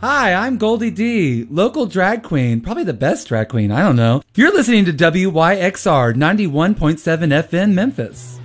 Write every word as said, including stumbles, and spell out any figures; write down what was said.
Hi, I'm Goldie D, local drag queen, probably the best drag queen, I don't know. You're listening to W Y X R ninety-one point seven F M Memphis.